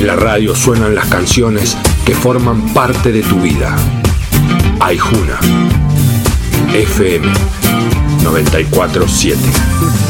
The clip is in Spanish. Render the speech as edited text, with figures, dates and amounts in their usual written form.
la radio suenan las canciones que forman parte de tu vida. Aijuna FM 94.7.